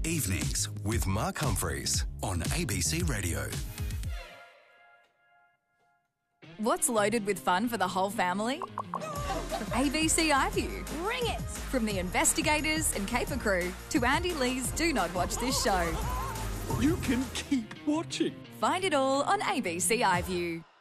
Evenings with Mark Humphreys on ABC Radio. What's loaded with fun for the whole family? ABC iView. Bring it! From the investigators and caper crew to Andy Lee's Do Not Watch This Show. You can keep watching. Find it all on ABC iView.